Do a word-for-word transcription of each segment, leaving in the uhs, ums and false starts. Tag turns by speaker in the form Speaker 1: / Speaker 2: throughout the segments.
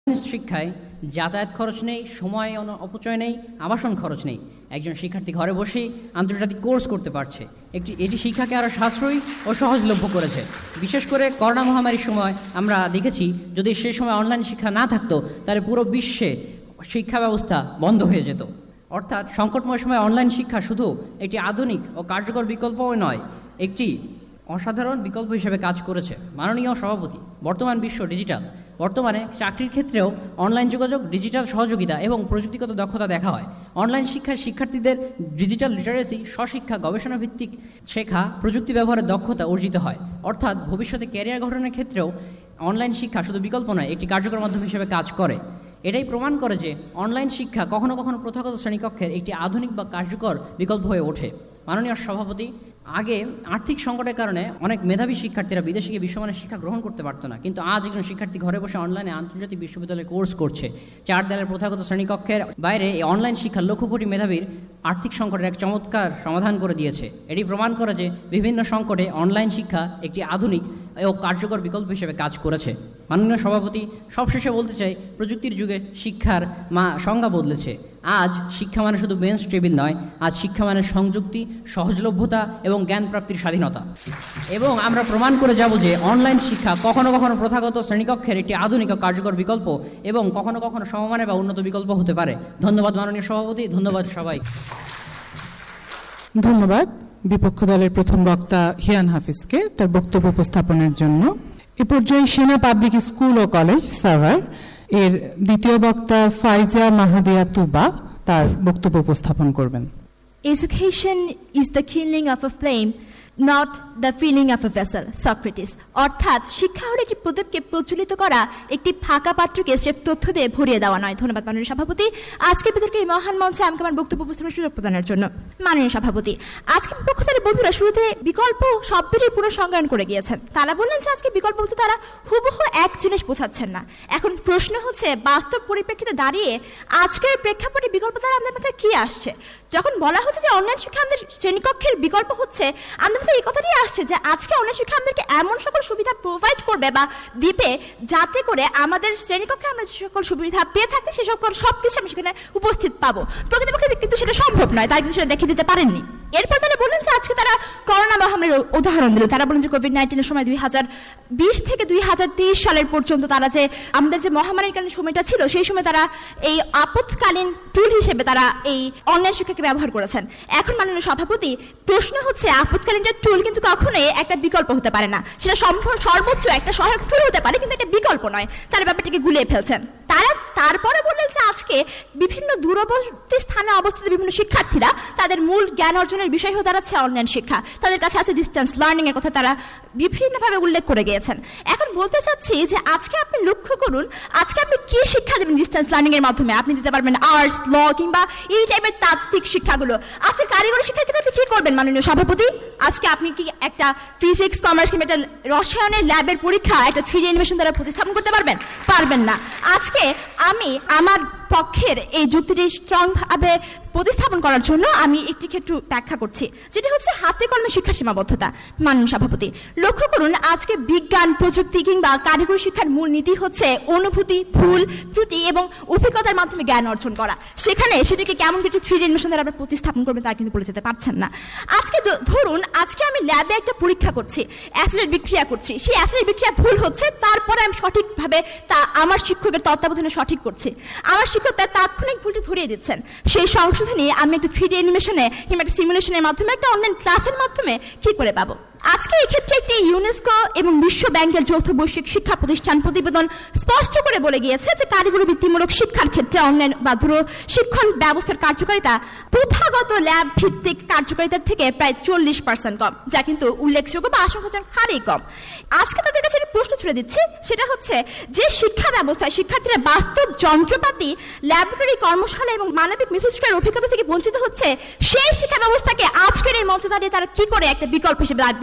Speaker 1: শিক্ষায় যাতায়াত খরচ নেই, সময় অপচয় নেই, আবাসন খরচ নেই। একজন শিক্ষার্থী ঘরে বসেই আন্তর্জাতিক কোর্স করতে পারছে। একটি এটি শিক্ষাকে আরও সাশ্রয়ী ও সহজলভ্য করেছে। বিশেষ করে করোনা মহামারীর সময় আমরা দেখেছি, যদি সেই সময় অনলাইন শিক্ষা না থাকতো তাহলে পুরো বিশ্বে শিক্ষা ব্যবস্থা বন্ধ হয়ে যেত। অর্থাৎ সংকটময় সময় অনলাইন শিক্ষা শুধু একটি আধুনিক ও কার্যকর বিকল্পও নয়, একটি অসাধারণ বিকল্প হিসেবে কাজ করেছে। মাননীয় সভাপতি, বর্তমান বিশ্ব ডিজিটাল। বর্তমানে চাকরির ক্ষেত্রেও অনলাইন যোগাযোগ, ডিজিটাল সহযোগিতা এবং প্রযুক্তিগত দক্ষতা দেখা হয়। অনলাইন শিক্ষার শিক্ষার্থীদের ডিজিটাল লিটারেসি, স্বশিক্ষা, গবেষণা ভিত্তিক শেখা, প্রযুক্তি ব্যবহারের দক্ষতা অর্জিত হয়। অর্থাৎ ভবিষ্যতে ক্যারিয়ার গঠনের ক্ষেত্রেও অনলাইন শিক্ষা শুধু বিকল্প নয়, একটি কার্যকর মাধ্যম হিসেবে কাজ করে। এটাই প্রমাণ করে যে অনলাইন শিক্ষা কখনো কখনো প্রথাগত শ্রেণীকক্ষের একটি আধুনিক বা কার্যকর বিকল্প হয়ে ওঠে। মাননীয় সভাপতি, আগে আর্থিক সংকটের কারণে অনেক মেধাবী শিক্ষার্থীরা বিদেশে গিয়ে বিশ্বমানের শিক্ষা গ্রহণ করতে পারতো না, কিন্তু আজ একজন শিক্ষার্থী ঘরে বসে অনলাইনে আন্তর্জাতিক বিশ্ববিদ্যালয়ে কোর্স করছে। চার দেয়ালের প্রথাগত শ্রেণীকক্ষের বাইরে এই অনলাইন শিক্ষা লক্ষ কোটি মেধাবীর আর্থিক সংকটের এক চমৎকার সমাধান করে দিয়েছে। এটি প্রমাণ করে যে বিভিন্ন সংকটে অনলাইন শিক্ষা একটি আধুনিক ও কার্যকর বিকল্প হিসেবে কাজ করেছে। মাননীয় সভাপতি, সবশেষে বলতে চাই, প্রযুক্তির যুগে শিক্ষার মা সংজ্ঞা বদলেছে। আজ শিক্ষা মানে শুধু বেঞ্চ টেবিল নয়, আজ শিক্ষা মানে সংযুক্তি, সহজলভ্যতা এবং জ্ঞান প্রাপ্তির স্বাধীনতা। এবং আমরা প্রমাণ করে যাব যে অনলাইন শিক্ষা কখনো কখনো প্রথাগত শ্রেণীকক্ষের একটি আধুনিক ও কার্যকর বিকল্প এবং কখনো কখনো সমমানের বা উন্নত বিকল্প হতে পারে। ধন্যবাদ মাননীয় সভাপতি, ধন্যবাদ সবাই।
Speaker 2: ধন্যবাদ বিপক্ষ দলের প্রথম বক্তা হিয়ান হাফিজকে তার বক্তব্য উপস্থাপনের জন্য। এ পর্যায়ে সেনা পাবলিক স্কুল ও কলেজ সাভার এর দ্বিতীয় বক্তা ফাইজা মাহাদিয়া তুবা তার বক্তব্য উপস্থাপন করবেন।
Speaker 3: Education is the kindling of a flame, not the filling of a vessel. Socrates. অর্থাৎ শিক্ষা হলো একটি প্রদীপকে প্রজ্বলিত করা, একটি ফাঁকা পাত্রকে স্রেফ তথ্য দিয়ে ভরিয়ে দেওয়া নয়। ধন্যবাদ মাননীয় সভাপতি, আজকে বিতর্কের মহান মঞ্চে আমাকে আমার বক্তব্য উপস্থাপনের সুযোগ প্রদানের জন্য। মাননীয় সভাপতি, আজকে পক্ষধারী বন্ধুরা শুরুতে বিকল্প শব্দটির পুরো সংজ্ঞায়ন করে গিয়েছেন। তারা বললেন যে আজকে বিকল্প বলতে তারা হুবহু এক জিনিস বোঝাচ্ছেন না। এখন প্রশ্ন হচ্ছে, বাস্তব পরিপ্রেক্ষিতে দাঁড়িয়ে আজকের প্রেক্ষাপটে বিকল্প দ্বারা আমাদের মাথায় কি আসছে? যখন বলা হচ্ছে যে অনলাইন শিক্ষা আমাদের শ্রেণীকক্ষের বিকল্প হচ্ছে, আমাদের মাথায় এই কথাটাই আসছে যে আজকে অনলাইন শিক্ষা আমাদেরকে এমন সকল সুবিধা প্রোভাইড করবে বা দিবে, যাতে করে আমাদের শ্রেণীকক্ষে আমরা যে সকল সুবিধা পেয়ে থাকি সে সকল সবকিছু আমি সেখানে উপস্থিত পাবো। প্রকৃতপক্ষে কিন্তু সেটা সম্ভব নয়, তাই কিন্তু সেটা দেখিয়ে দিতে পারেননি। এরপর তারা বললেন যে আজকে তারা করোনা মহামারীর উদাহরণ দিল। তারা বলেন যে কোভিড নাইন্টিনের সময় দুই হাজার বিশ থেকে দুই হাজার তেইশ সালের পর্যন্ত তারা যে আমাদের যে মহামারীকালীন সময়টা ছিল, সেই সময় তারা এই আপৎকালীন টুল হিসেবে তারা এই অনলাইন শিক্ষাকে ব্যবহার করেছেন। এখন মাননীয় সভাপতি, প্রশ্ন হচ্ছে, আপৎকালীন যে টুল কিন্তু কখনোই একটা বিকল্প হতে পারে না। সেটা সর্বোচ্চ একটা সহায়ক টুল হতে পারে, কিন্তু একটা বিকল্প নয়। তারা ব্যাপারটাকে গুলিয়ে ফেলছেন। তারা তারপরে বললেন যে আজকে বিভিন্ন দূরবর্তী স্থানে অবস্থিত বিভিন্ন শিক্ষার্থীরা তাদের মূল জ্ঞান অর্জনের বিষয় হয়ে দাঁড়াচ্ছে অনলাইন শিক্ষা। তাদের কাছে আছে ডিস্টেন্স লার্নিং এর কথা তারা বিভিন্নভাবে উল্লেখ করে গিয়েছেন। এখন বলতে চাচ্ছি যে আজকে আপনি লক্ষ্য করুন, আজকে আপনি কি শিক্ষা দেবেন ডিস্টেন্স লার্নিং এর মাধ্যমে? আপনি দিতে পারবেন আর্টস, ল কিংবা এই টাইপের তাত্ত্বিক শিক্ষাগুলো। আজকে কারিগরি শিক্ষার ক্ষেত্রে আপনি কি করবেন মাননীয় সভাপতি? আজকে আপনি কি একটা ফিজিক্স, কমার্স কিংবা একটা রসায়নের ল্যাবের পরীক্ষা একটা থ্রি ডি অ্যানিমেশন দ্বারা প্রতিস্থাপন করতে পারবেন? পারবেন না। আজকে আমি আমার পক্ষের এই যুক্তিটি স্ট্রং ভাবে প্রতিস্থাপন করার জন্য আমি একটি ক্ষেত্র ব্যাখ্যা করছি, যেটা হচ্ছে হাতে কলমে শিক্ষার সীমাবদ্ধতা। মাননীয় সভাপতি, লক্ষ্য করুন, আজকে বিজ্ঞান, প্রযুক্তি কিংবা কারিগরি শিক্ষার মূল নীতি হচ্ছে অনুভূতি, ভুল, ত্রুটি এবং অভিজ্ঞতার মাধ্যমে জ্ঞান অর্জন করা। সেখানে সেটাকে কেমন একটি থ্রি ডি অ্যানিমেশন দ্বারা আমরা প্রতিস্থাপন করবেন তা কিন্তু বলে যেতে পারছেন না। আজকে ধরুন, আজকে আমি ল্যাবে একটা পরীক্ষা করছি, অ্যাসিডের বিক্রিয়া করছি, সেই অ্যাসিডের বিক্রিয়া ভুল হচ্ছে, তারপরে আমি সঠিকভাবে তা আমার শিক্ষকের তত্ত্বাবধানে সঠিক করছি। আমার শিক্ষক তার তাৎক্ষণিক ভুলটি ধরিয়ে দিচ্ছেন। সেই সংশোধনী আমি একটা থ্রি ডি অ্যানিমেশনে কিংবা একটা সিমুলেশনের মাধ্যমে, একটা অনলাইন ক্লাসের মাধ্যমে কি করে পাবো? আজকে এই ক্ষেত্রে একটি ইউনেস্কো এবং বিশ্ব ব্যাংকের যৌথ বৈশ্বিক শিক্ষা প্রতিষ্ঠান প্রতিবেদন স্পষ্ট করে বলে গিয়েছে যে কারিগরি বৃত্তিমূলক শিক্ষার ক্ষেত্রে অনলাইন বা দূর শিক্ষণ ব্যবস্থার কার্যকারিতা প্রথাগত ল্যাব ভিত্তিক কার্যকারিতার থেকে প্রায় চল্লিশ পার্সেন্ট কম, যা কিন্তু উল্লেখযোগ্য বা আশঙ্কাজনক হারেই কম। আজকে তাদের কাছে একটা প্রশ্ন ছুড়ে দিচ্ছে, সেটা হচ্ছে যে শিক্ষা ব্যবস্থায় শিক্ষার্থীরা বাস্তব যন্ত্রপাতি, ল্যাবরেটরি, কর্মশালা এবং মানবিক মিথস্ক্রিয়ার অভিজ্ঞতা থেকে বঞ্চিত হচ্ছে, সেই শিক্ষা ব্যবস্থাকে আজকের এই মঞ্চে দাঁড়িয়ে তারা কি করে একটা বিকল্প হিসেবে দাবি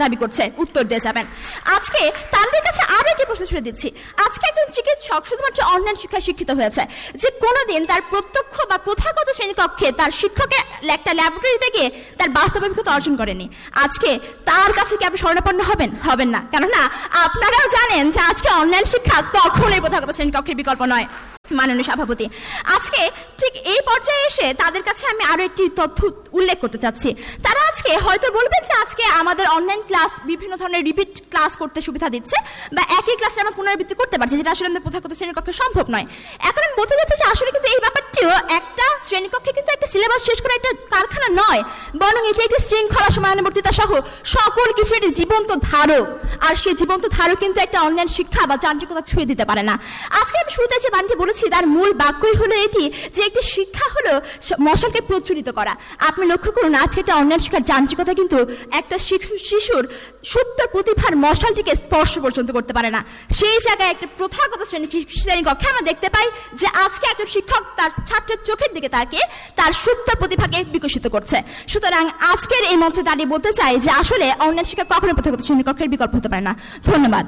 Speaker 3: দাবি করছে, উত্তর দিয়ে যাবেন। আজকে তাদের কাছে আরো একটি প্রশ্ন ছুড়ে দিচ্ছি। আজকে একজন চিকিৎসক শুধুমাত্র অনলাইন শিক্ষায় শিক্ষিত হয়েছে, যে কোনোদিন তার প্রত্যক্ষ বা প্রথাগত শ্রেণীকক্ষে তার শিক্ষকের একটা ল্যাবরেটরিতে গিয়ে তার বাস্তব অভিজ্ঞতা অর্জন করেনি। আজকে তার কাছে কি আপনি শরণাপন্ন হবেন? হবেন না, কেননা আপনারাও জানেন যে আজকে অনলাইন শিক্ষা কখনোই প্রথাগত শ্রেণীকক্ষের বিকল্প নয়। মাননীয় সভাপতি, আজকে ঠিক এই পর্যায়ে এসে তাদের কাছে আমি আরো একটি তথ্য উল্লেখ করতে চাচ্ছি। তারা আজকে হয়তো বলবেন যে আজকে আমাদের অনলাইন ক্লাস বিভিন্ন ধরনের রিপিট ক্লাস করতে সুবিধা দিচ্ছে, বা একই ক্লাসে আমরা পুনরাবৃত্তি করতে পারছি, যেটা আসলে আমাদের প্রথাগত শ্রেণীকক্ষে সম্ভব নয়। এখন আমি বলতে চাচ্ছি যে আসলে কিন্তু এই ব্যাপারটিও একটা শ্রেণীকক্ষে কিন্তু একটা সিলেবাস শেষ করে একটা কারখানা নয়, বরং এটি একটি শৃঙ্খলা, সময়ানুবর্তিতা সহ সকল কিছু একটি জীবন্ত ধারক। আর সেই জীবন্ত ধারক কিন্তু একটা অনলাইন শিক্ষা বা যান্ত্রিকতা ছুঁয়ে দিতে পারে না। আজকে আমি শুরুতে যে বাণীটি বলেছি তার মূল বাক্যই হলো এটি, যে একটি শিক্ষা হলো মশালকে প্রচলিত করা। আপনি লক্ষ্য করুন আজকে একটা অনলাইন শিক্ষার যান্ত্রিকতা কিন্তু একটা শিশুর সুপ্ত প্রতিভার মশালটিকে স্পর্শ পর্যন্ত করতে পারে না। সেই জায়গায় একটা প্রথাগত শ্রেণী শ্রেণীকক্ষে আমরা দেখতে পাই যে আজকে একজন শিক্ষক তার ছাত্রের চোখের দিকে তাকিয়ে তার সুপ্ত প্রতিভাকে বিকশিত করছে। সুতরাং আজকের এই মঞ্চে দাঁড়িয়ে বলতে চাই যে আসলে অনলাইন শিক্ষা কখনো প্রথাগত শ্রেণীকক্ষের বিকল্প হতে পারে না। ধন্যবাদ।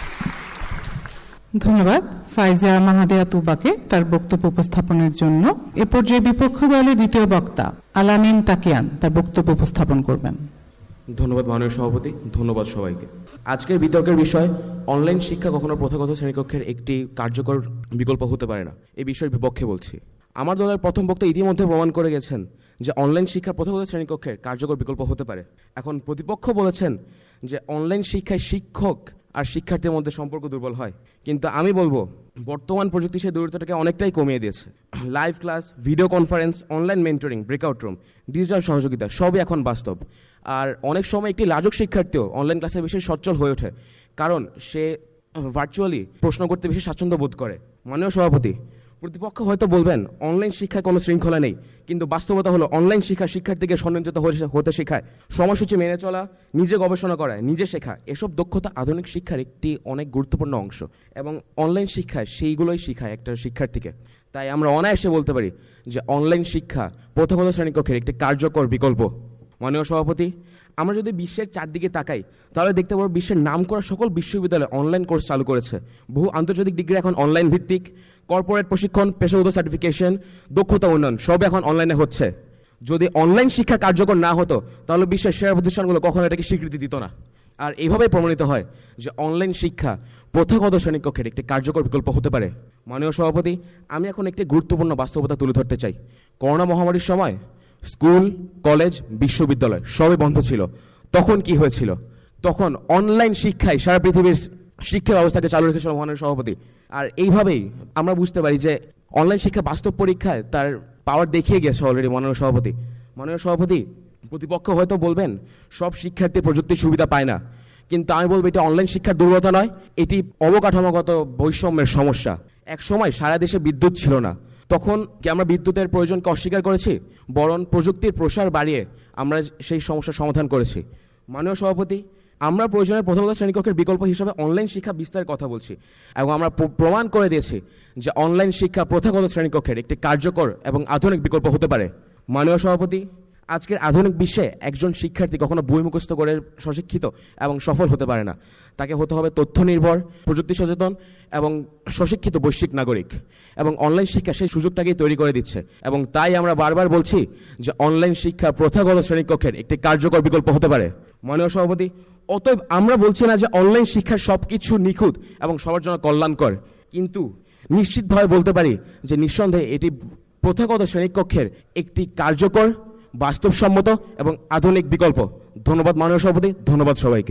Speaker 2: ধন্যবাদ ফাইজা মাহাদিয়া তুবাকে তার বক্তব্য উপস্থাপনের জন্য। এ পর্যায়ে বিপক্ষ দলের দ্বিতীয় বক্তা আলামিন তাকিয়ান তার বক্তব্য উপস্থাপন করবেন।
Speaker 4: ধন্যবাদ মাননীয় সভাপতি, ধন্যবাদ সবাইকে। আজকের বিতর্কের বিষয় অনলাইন শিক্ষা কখনো প্রথাগত শ্রেণীকক্ষের একটি কার্যকর বিকল্প হতে পারে না, এই বিষয়ের বিপক্ষে বলছি। আমার দলের প্রথম বক্তা ইতিমধ্যে প্রমাণ করে গেছেন যে অনলাইন শিক্ষা প্রথাগত শ্রেণীকক্ষের কার্যকর বিকল্প হতে পারে। এখন প্রতিপক্ষ বলেছেন যে অনলাইন শিক্ষায় শিক্ষক আর শিক্ষার্থীর মধ্যে সম্পর্ক দুর্বল হয়, কিন্তু আমি বলবো বর্তমান প্রযুক্তি সেই দূরত্বটাকে অনেকটাই কমিয়ে দিয়েছে। Live class, video conference, online mentoring, breakout room, digital সহযোগিতা সবই এখন বাস্তব। আর অনেক সময় একটি লাজুক শিক্ষার্থীও অনলাইন ক্লাসে বেশি সচ্ছল হয়ে ওঠে, কারণ সে ভার্চুয়ালি প্রশ্ন করতে বেশি স্বাচ্ছন্দ্য বোধ করে। মাননীয় সভাপতি, প্রতিপক্ষ হয়তো বলবেন অনলাইন শিক্ষায় কোনো শৃঙ্খলা নেই, কিন্তু বাস্তবতা হলো অনলাইন শিক্ষা শিক্ষার্থীকে স্বনিয়ন্ত্রিত হতে শেখায়, সময়সূচি মেনে চলা, নিজে গবেষণা করা, নিজে শেখা, এসব দক্ষতা আধুনিক শিক্ষার একটি অনেক গুরুত্বপূর্ণ অংশ, এবং অনলাইন শিক্ষায় সেইগুলোই শেখায় একটা শিক্ষার্থীকে। তাই আমরা অনায়াসে বলতে পারি যে অনলাইন শিক্ষা প্রথাগত শ্রেণীকক্ষের একটি কার্যকর বিকল্প। মাননীয় সভাপতি, আমরা যদি বিশ্বের চারদিকে তাকাই তাহলে দেখতে পাবো বিশ্বের নামকরা সকল বিশ্ববিদ্যালয়ে অনলাইন কোর্স চালু করেছে। বহু আন্তর্জাতিক ডিগ্রি এখন অনলাইন ভিত্তিক, কর্পোরেট প্রশিক্ষণ, পেশাগত সার্টিফিকেশন, দক্ষতা উন্নয়ন সব এখন অনলাইনে হচ্ছে। যদি অনলাইন শিক্ষা কার্যকর না হতো তাহলে বিশ্বের সেরা প্রতিষ্ঠানগুলো কখনো এটাকে স্বীকৃতি দিত না। আর এইভাবেই প্রমাণিত হয় যে অনলাইন শিক্ষা প্রথাগত শ্রেণীকক্ষের একটি কার্যকর বিকল্প হতে পারে। মাননীয় সভাপতি, আমি এখন একটি গুরুত্বপূর্ণ বাস্তবতা তুলে ধরতে চাই। করোনা মহামারীর সময় স্কুল, কলেজ, বিশ্ববিদ্যালয় সবই বন্ধ ছিল। তখন কি হয়েছিল? তখন অনলাইন শিক্ষায় সারা পৃথিবীর শিক্ষা ব্যবস্থাকে চালু রেখেছিল মাননীয় সভাপতি। আর এইভাবেই আমরা বুঝতে পারি যে অনলাইন শিক্ষা বাস্তব পরীক্ষায় তার পাওয়ার দেখিয়ে গেছে অলরেডি। মাননীয় সভাপতি মাননীয় সভাপতি প্রতিপক্ষ হয়তো বলবেন সব শিক্ষার্থী প্রযুক্তির সুবিধা পায় না, কিন্তু আমি বলবো এটা অনলাইন শিক্ষার দুর্বলতা নয়, এটি অবকাঠামোগত বৈষম্যের সমস্যা। এক সময় সারা দেশে বিদ্যুৎ ছিল না, তখন কি আমরা বিদ্যুতের প্রয়োজনকে অস্বীকার করেছি? বরং প্রযুক্তির প্রসার বাড়িয়ে আমরা সেই সমস্যার সমাধান করেছি। মাননীয় সভাপতি, আমরা প্রয়োজনের প্রথাগত শ্রেণীকক্ষের বিকল্প হিসাবে অনলাইন শিক্ষা বিস্তারের কথা বলছি, এবং আমরা প্রমাণ করে দিয়েছি যে অনলাইন শিক্ষা প্রথাগত শ্রেণীকক্ষের একটি কার্যকর এবং আধুনিক বিকল্প হতে পারে। মাননীয় সভাপতি, আজকের আধুনিক বিশ্বে একজন শিক্ষার্থী কখনো বই মুখস্থ করে স্বশিক্ষিত এবং সফল হতে পারে না। তাকে হতে হবে তথ্য নির্ভর, প্রযুক্তি সচেতন এবং স্বশিক্ষিত বৈশ্বিক নাগরিক, এবং অনলাইন শিক্ষা সেই সুযোগটাকেই তৈরি করে দিচ্ছে। এবং তাই আমরা বারবার বলছি যে অনলাইন শিক্ষা প্রথাগত শ্রেণীকক্ষের একটি কার্যকর বিকল্প হতে পারে। মাননীয় সভাপতি, অতএব আমরা বলছি না যে অনলাইন শিক্ষার সবকিছু নিখুঁত এবং সবার জন্য কল্যাণকর, কিন্তু নিশ্চিতভাবে বলতে পারি যে নিঃসন্দেহে এটি প্রথাগত শ্রেণীকক্ষের একটি কার্যকর, বাস্তবসম্মত এবং আধুনিক বিকল্প। ধন্যবাদ মাননীয় সভাপতি, ধন্যবাদ সবাইকে।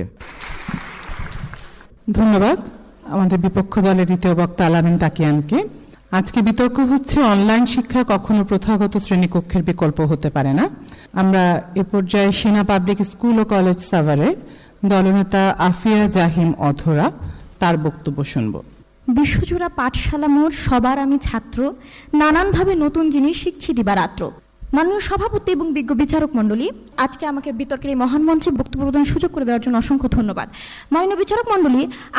Speaker 2: ধন্যবাদ আমাদের বিপক্ষ দলের দ্বিতীয় বক্তা আলামিন তাকিয়ানকে। আজকে বিতর্ক হচ্ছে অনলাইন শিক্ষা কখনো প্রথাগত শ্রেণীকক্ষের বিকল্প হতে পারে না। আমরা এ পর্যায়ে সেনা পাবলিক স্কুল ও কলেজ সাভারের দলনেতা আফিয়া জাহিম অধরা তার বক্তব্য শুনব।
Speaker 5: বিশ্বজোড়া পাঠশালা মোর সবার আমি ছাত্র, নানানভাবে নতুন জিনিস শিখছি দিবারাত্র। মাননীয় সভাপতি এবং বিজ্ঞ বিচারক মণ্ডলী, আজকে আমাকে বিতর্কের এই মহান মঞ্চে বক্তব্য প্রদানের সুযোগ করে দেওয়ার জন্য অসংখ্য ধন্যবাদ। মাননীয় বিচারক মণ্ডলী, আজ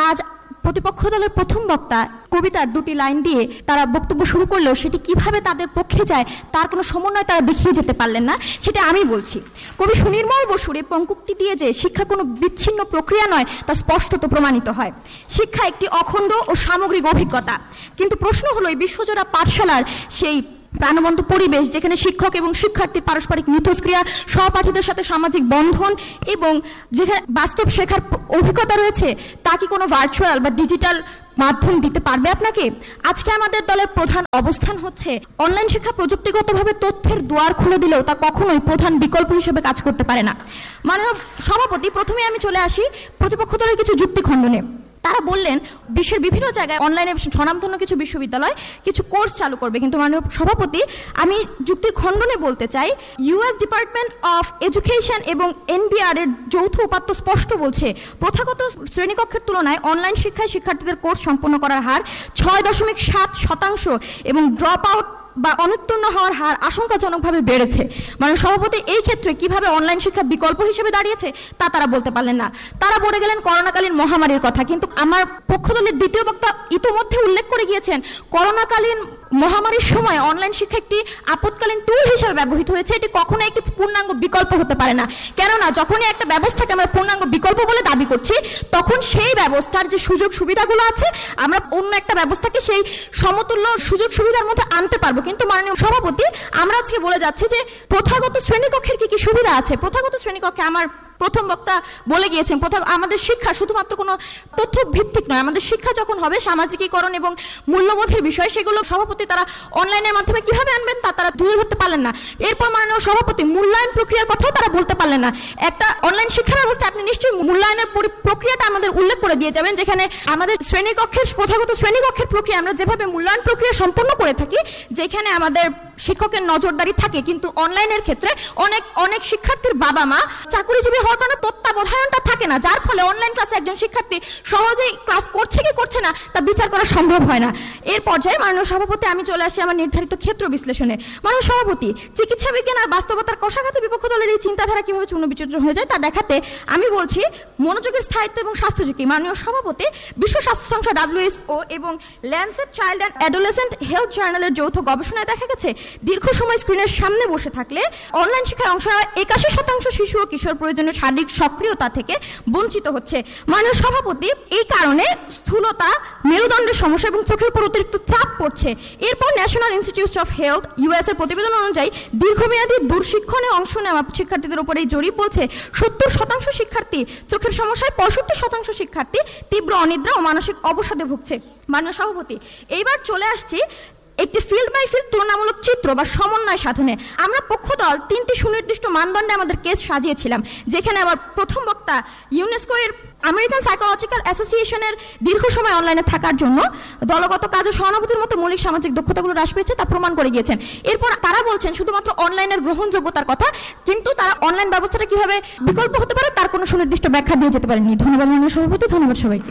Speaker 5: প্রতিপক্ষ দলের প্রথম বক্তা কবিতার দুটি লাইন দিয়ে তারা বক্তব্য শুরু করলেও সেটি কিভাবে তাদের পক্ষে যায় তার কোনো সমন্বয় তারা দেখিয়ে যেতে পারলেন না, সেটা আমি বলছি। কবি সুনির্মল বসুর এই পঙ্কুক্তি দিয়ে যে শিক্ষা কোনো বিচ্ছিন্ন প্রক্রিয়া নয় তা স্পষ্টত প্রমাণিত হয়। শিক্ষা একটি অখণ্ড ও সামগ্রিক অভিজ্ঞতা। কিন্তু প্রশ্ন হলো এই বিশ্বজোড়া পাঠশালার সেই প্রাণবন্ত পরিবেশ যেখানে শিক্ষক এবং শিক্ষার্থীর পারস্পরিক মিথস্ক্রিয়া, সহপাঠীদের সাথে সামাজিক বন্ধন এবং যেখানে বাস্তব শেখার অভিজ্ঞতা রয়েছে, তা কি কোনো ভার্চুয়াল বা ডিজিটাল মাধ্যম দিতে পারবে আপনাকে? আজকে আমাদের দলের প্রধান অবস্থান হচ্ছে অনলাইন শিক্ষা প্রযুক্তিগতভাবে তথ্যের দুয়ার খুলে দিলেও তা কখনোই প্রধান বিকল্প হিসেবে কাজ করতে পারে না। মাননীয় সভাপতি, প্রথমে আমি চলে আসি প্রতিপক্ষ দলের কিছু যুক্তি খণ্ডনে। তারা বললেন বিশ্বের বিভিন্ন জায়গায় অনলাইনে স্বনামধন্য কিছু বিশ্ববিদ্যালয় কিছু কোর্স চালু করবে, কিন্তু মাননীয় সভাপতি আমি যুক্তির খণ্ডনে বলতে চাই ইউএস ডিপার্টমেন্ট অফ এডুকেশন এবং এনবিআর এর যৌথ উপাত্ত স্পষ্ট বলছে প্রথাগত শ্রেণীকক্ষের তুলনায় অনলাইন শিক্ষায় শিক্ষার্থীদের কোর্স সম্পন্ন করার হার ছয় দশমিক সাত শতাংশ এবং ড্রপ আউট বা অনুত্তীর্ণ হওয়ার হার আশঙ্কাজনকভাবে বেড়েছে। মানে সভাপতি এই ক্ষেত্রে কিভাবে অনলাইন শিক্ষা বিকল্প হিসেবে দাঁড়িয়েছে তা তারা বলতে পারলেন না। তারা বলে গেলেন করোনাকালীন মহামারীর কথা, কিন্তু আমার পক্ষ দলের দ্বিতীয় বক্তা ইতোমধ্যে উল্লেখ করে গিয়েছেন করোনাকালীন মহামারীর সময় অনলাইন শিক্ষা একটি আপৎকালীন টুল হিসেবে ব্যবহৃত হয়েছে, এটি কখনো একটি পূর্ণাঙ্গ বিকল্প হতে পারে না। কেননা যখনই একটা ব্যবস্থাকে আমরা পূর্ণাঙ্গ বিকল্প বলে দাবি করছি তখন সেই ব্যবস্থার যে সুযোগ সুবিধাগুলো আছে আমরা অন্য একটা ব্যবস্থাকে সেই সমতুল্য সুযোগ সুবিধার মধ্যে আনতে পারবো। কিন্তু মাননীয় সভাপতি আমরা আজকে বলে যাচ্ছি যে প্রথাগত শ্রেণীকক্ষের কি কি সুবিধা আছে। প্রথাগত শ্রেণীকক্ষে আমার প্রথম বক্তা বলে গিয়েছেন প্রথা আমাদের শিক্ষা শুধুমাত্র কোনো তথ্য ভিত্তিক নয়, আমাদের শিক্ষা যখন হবে সামাজিকীকরণ এবং মূল্যবোধের বিষয়, সেগুলো সভাপতি তারা অনলাইনের মাধ্যমে কিভাবে আনবেন তা তারা তুলে ধরতে পারলেন না। এরপর মাননীয় সভাপতি মূল্যায়ন প্রক্রিয়ার কথাও তারা বলতে পারলেন না। একটা অনলাইন শিক্ষা ব্যবস্থা আপনি নিশ্চয়ই মূল্যায়নের প্রক্রিয়াটা আমাদের উল্লেখ করে দিয়ে যাবেন, যেখানে আমাদের শ্রেণীকক্ষের প্রথাগত শ্রেণীকক্ষের প্রক্রিয়া আমরা যেভাবে মূল্যায়ন প্রক্রিয়া সম্পন্ন করে থাকি, যেখানে আমাদের শিক্ষকের নজরদারি থাকে, কিন্তু অনলাইনের ক্ষেত্রে অনেক অনেক শিক্ষার্থীর বাবা মা চাকরিজীবী হওয়ার কারণে তত্ত্বাবধানটা থাকে না, যার ফলে অনলাইন ক্লাসে একজন শিক্ষার্থী সহজেই ক্লাস করছে কি করছে না তা বিচার করা সম্ভব হয় না। এর পর্যায়ে মাননীয় সভাপতি আমি চলে আসি আমার নির্ধারিত ক্ষেত্র বিশ্লেষণে। মাননীয় সভাপতি, চিকিৎসা বিজ্ঞান আর বাস্তবতার কষাঘাতে বিপক্ষ দলের এই চিন্তাধারা কিভাবে চূর্ণ বিচূর্ণ হয়ে যায় তা দেখাতে আমি বলছি মনোযোগের স্থায়িত্ব এবং স্বাস্থ্য ঝুঁকি। মাননীয় সভাপতি, বিশ্ব স্বাস্থ্য সংস্থা ডাব্লিউএইচও এবং Lancet child and adolescent health জার্নালের যৌথ গবেষণায় দেখা গেছে দীর্ঘ সময় স্ক্রিনের সামনে বসে থাকলে অনলাইন শিক্ষায় অংশ নেওয়া একাশি শতাংশ শিশু ও কিশোর প্রয়োজনীয় শারীরিক সক্রিয়তা থেকে বঞ্চিত হচ্ছে। মাননীয় সভাপতি, এই কারণে স্থূলতা, মেরুদণ্ডের সমস্যা এবং চোখের উপর অতিরিক্ত চাপ পড়ছে। এরপর national institute of health US এর প্রতিবেদন অনুযায়ী দীর্ঘমেয়াদী দূরশিক্ষণে অংশ নেওয়া শিক্ষার্থীদের উপর এই জরিপ বলছে সত্তর শতাংশ শিক্ষার্থী চোখের সমস্যায়, পঁয়ষট্টি শতাংশ শিক্ষার্থী তীব্র অনিদ্রা ও মানসিক অবসাদে ভুগছে। মাননীয় সভাপতি, এইবার চলে আসছি একটি ফিল্ড বাই ফিল্ড তুলনামূলক চিত্র বা সমন্বয় সাধনে। আমরা পক্ষ দল তিনটি সুনির্দিষ্ট মানদণ্ডে আমাদের কেস সাজিয়েছিলাম, যেখানে আমার প্রথম বক্তা ইউনেস্কো এর আমেরিকান সাইকোলজিক্যাল অ্যাসোসিয়েশনের দীর্ঘ সময় অনলাইনে থাকার জন্য দলগত কাজ ও সহানুভূতির মতো মৌলিক সামাজিক দক্ষতাগুলো হ্রাস পেয়েছে তা প্রমাণ করে গিয়েছেন। এরপর তারা বলছেন শুধুমাত্র অনলাইনের গ্রহণযোগ্যতার কথা, কিন্তু তারা অনলাইন ব্যবস্থাটা কিভাবে বিকল্প হতে পারে তার কোনো সুনির্দিষ্ট ব্যাখ্যা দিয়ে যেতে পারেননি। ধন্যবাদ মাননীয় সভাপতি, ধন্যবাদ সবাইকে।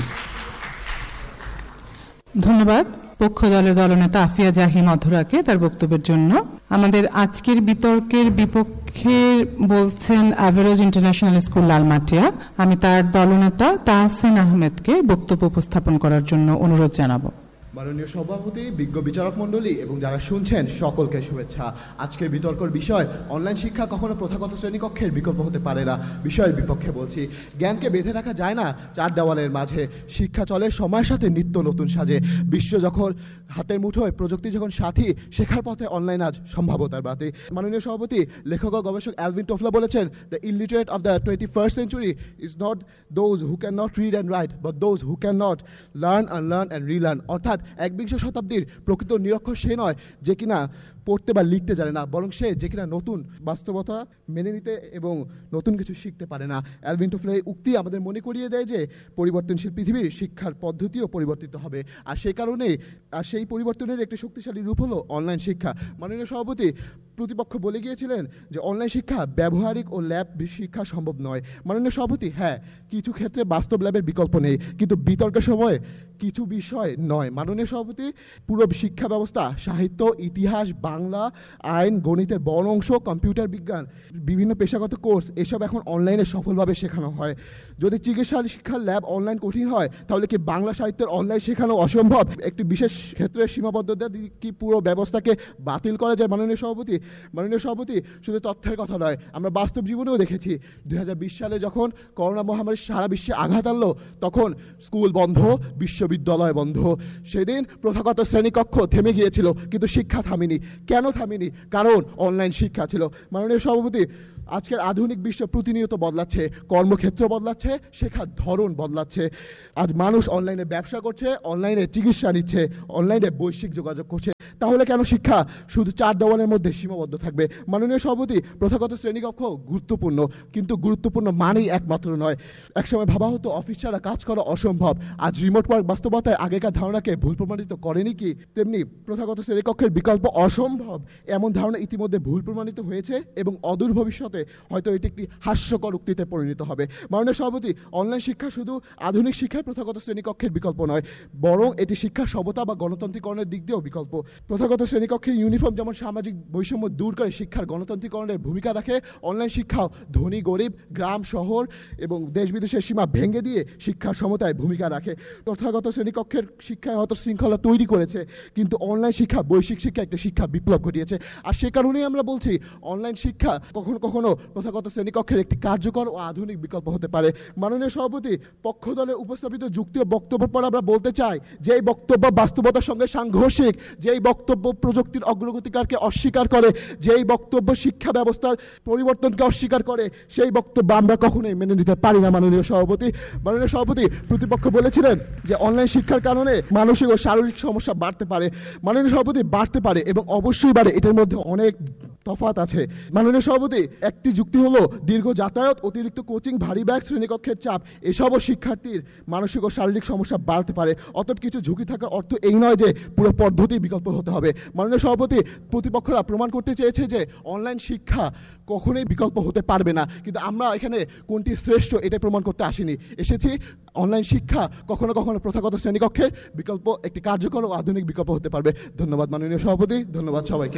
Speaker 2: ধন্যবাদ পক্ষ দলের দলনেতা আফিয়া জাহি মধুরাকে তার বক্তব্যের জন্য। আমাদের আজকের বিতর্কের বিপক্ষে বলছেন অ্যাভারেজ ইন্টারন্যাশনাল স্কুল লালমাটিয়া। আমি তার দলনেতা তাহসিন আহমেদকে বক্তব্য উপস্থাপন করার জন্য অনুরোধ জানাবো।
Speaker 6: মাননীয় সভাপতি, বিজ্ঞ বিচারক মণ্ডলী এবং যারা শুনছেন সকলকে শুভেচ্ছা। আজকের বিতর্কের বিষয় অনলাইন শিক্ষা কখনো প্রথাগত শ্রেণীকক্ষের বিকল্প হতে পারে না বিষয়ের বিপক্ষে বলছি। জ্ঞানকে বেঁধে রাখা যায় না চার দেওয়ালের মাঝে, শিক্ষা চলে সময়ের সাথে নিত্য নতুন সাজে। বিশ্ব যখন হাতের মুঠোয়, প্রযুক্তি যখন সাথী, শেখার পথে অনলাইন আজ সম্ভাবতার বাতি। মাননীয় সভাপতি, লেখক ও গবেষক অ্যালভিন টোফলা বলেছেন, the illiterate of the twenty first century is not those who can not read and right but those who can not learn unlearn and relearn. অর্থাৎ একবিংশ শতাব্দীর প্রকৃত নিরক্ষর সে নয় যে কিনা পড়তে বা লিখতে জানে না, বরং সে যে কিনা নতুন বাস্তবতা মেনে নিতে এবং নতুন কিছু শিখতে পারে না। অ্যালভিন টোফলার এই উক্তি আমাদের মনে করিয়ে দেয় যে পরিবর্তনশীল পৃথিবীর শিক্ষার পদ্ধতিও পরিবর্তিত হবে, আর সেই কারণে আর সেই পরিবর্তনের একটি শক্তিশালী রূপ হলো অনলাইন শিক্ষা। মাননীয় সভাপতি, প্রতিপক্ষ বলে গিয়েছিলেন যে অনলাইন শিক্ষা ব্যবহারিক ও ল্যাব শিক্ষা সম্ভব নয়। মাননীয় সভাপতি, হ্যাঁ কিছু ক্ষেত্রে বাস্তব ল্যাবের বিকল্প নেই, কিন্তু বিতর্কের সময় কিছু বিষয় নয়। মাননীয় সভাপতি, পুরো শিক্ষা ব্যবস্থা সাহিত্য, ইতিহাস, বাংলা, আইন, গণিতের বড় অংশ, কম্পিউটার বিজ্ঞান, বিভিন্ন পেশাগত কোর্স এসব এখন অনলাইনে সফলভাবে শেখানো হয়। যদি চিকিৎসা শিক্ষার ল্যাব অনলাইন কঠিন হয়, তাহলে কি বাংলা সাহিত্যের অনলাইন শেখানো অসম্ভব? একটি বিশেষ ক্ষেত্রে সীমাবদ্ধতা কি পুরো ব্যবস্থাকে বাতিল করা যায়? মাননীয় সভাপতি মাননীয় সভাপতি শুধু তথ্যের কথা নয়, আমরা বাস্তব জীবনেও দেখেছি দুই হাজার বিশ সালে যখন করোনা মহামারী সারা বিশ্বে আঘাত আনলো, তখন স্কুল বন্ধ, বিশ্ববিদ্যালয় বন্ধ। সেদিন প্রথাগত শ্রেণীকক্ষ থেমে গিয়েছিল, কিন্তু শিক্ষা থামেনি। কেন থামেনি? কারণ অনলাইন শিক্ষা ছিল। মাননীয় সভাপতি, আজকের আধুনিক বিশ্ব প্রতিনিয়ত বদলাচ্ছে, কর্মক্ষেত্র বদলাচ্ছে, শেখার ধরন বদলাচ্ছে। আজ মানুষ অনলাইনে ব্যবসা করছে, অনলাইনে চিকিৎসা নিচ্ছে, অনলাইনে বৈশ্বিক যোগাযোগ করছে। তাহলে কেন শিক্ষা শুধু চার দেওয়ালের মধ্যে সীমাবদ্ধ থাকবে? মাননীয় সভাপতি, প্রথাগত শ্রেণীকক্ষ গুরুত্বপূর্ণ, কিন্তু গুরুত্বপূর্ণ মানেই একমাত্র নয়। একসময় ভাবা হতো অফিস ছাড়া কাজ করা অসম্ভব। আজ রিমোট ওয়ার্ক বাস্তবতায় আগেকার ধারণাকে ভুল প্রমাণিত করেনি কি? তেমনি প্রথাগত শ্রেণীকক্ষের বিকল্প অসম্ভব এমন ধারণা ইতিমধ্যে ভুল প্রমাণিত হয়েছে এবং অদূর ভবিষ্যতে হয়তো এটি একটি হাস্যকর উক্তিতে পরিণত হবে। মাননীয় সভাপতি, অনলাইন শিক্ষা শুধু আধুনিক শিক্ষায় প্রথাগত শ্রেণীকক্ষের বিকল্প নয়, বরং এটি শিক্ষা সমতা বা গণতান্ত্রিকরণের দিক দিয়েও বিকল্প। প্রথাগত শ্রেণীকক্ষের ইউনিফর্ম যেমন সামাজিক বৈষম্য দূর করে শিক্ষার গণতান্ত্রিকরণের ভূমিকা রাখে, অনলাইন শিক্ষাও ধনী গরিব, গ্রাম শহর এবং দেশ বিদেশের সীমা ভেঙে দিয়ে শিক্ষার সমতায় ভূমিকা রাখে। প্রথাগত শ্রেণীকক্ষের শিক্ষায় হয়তো শৃঙ্খলা তৈরি করেছে, কিন্তু অনলাইন শিক্ষা বৈশ্বিক শিক্ষা একটা শিক্ষা বিপ্লব ঘটিয়েছে। আর সে কারণেই আমরা বলছি অনলাইন শিক্ষা কখনো কখনো প্রথাগত শ্রেণীকক্ষের একটি কার্যকর ও আধুনিক বিকল্প হতে পারে। মাননীয় সভাপতি, পক্ষ দলে উপস্থাপিত যুক্তি ও বক্তব্য পর আমরা বলতে চাই, যে এই বক্তব্য বাস্তবতার সঙ্গে সাংঘর্ষিক, যে এই বক্তব্য প্রযুক্তির অগ্রগতিকারকে অস্বীকার করে, যে এই বক্তব্য শিক্ষা ব্যবস্থার পরিবর্তনকে অস্বীকার করে, সেই বক্তব্য আমরা কখনোই মেনে নিতে পারি না। মাননীয় সভাপতি মাননীয় সভাপতি প্রতিপক্ষ বলেছিলেন যে অনলাইন শিক্ষার কারণে মানসিক ও শারীরিক সমস্যা বাড়তে পারে। মাননীয় সভাপতি, বাড়তে পারে এবং অবশ্যই বাড়ে, এটার মধ্যে অনেক তফাৎ আছে। মাননীয় সভাপতি, একটি যুক্তি হলো দীর্ঘ যাতায়াত, অতিরিক্ত কোচিং, ভারী ব্যাগ, শ্রেণীকক্ষের চাপ এসবও শিক্ষার্থীর মানসিক ও শারীরিক সমস্যা বাড়তে পারে। অতএব কিছু ঝুঁকি থাকার অর্থ এই নয় যে পুরো পদ্ধতি বিকল্প হতে হবে। মাননীয় সভাপতি, প্রতিপক্ষরা প্রমাণ করতে চেয়েছে যে অনলাইন শিক্ষা কখনোই বিকল্প হতে পারবে না, কিন্তু আমরা এখানে কোনটি শ্রেষ্ঠ এটা প্রমাণ করতে আসিনি, এসেছি অনলাইন শিক্ষা কখনো কখনো প্রথাগত শ্রেণীকক্ষের বিকল্প একটি কার্যকর ও আধুনিক বিকল্প হতে পারবে। ধন্যবাদ মাননীয় সভাপতি, ধন্যবাদ সবাইকে।